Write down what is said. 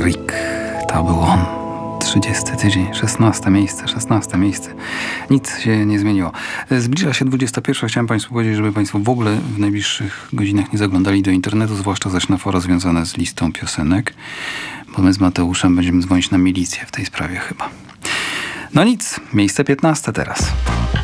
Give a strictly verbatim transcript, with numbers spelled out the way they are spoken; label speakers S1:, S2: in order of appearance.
S1: Rick. To był on. trzydziesty tydzień, szesnaste miejsce, szesnaste miejsce. Nic się nie zmieniło. Zbliża się dwudziesta pierwsza. Chciałem Państwu powiedzieć, żeby Państwo w ogóle w najbliższych godzinach nie zaglądali do internetu, zwłaszcza zaś na fora związane z listą piosenek, bo my z Mateuszem będziemy dzwonić na milicję w tej sprawie chyba. No nic, miejsce piętnaste teraz.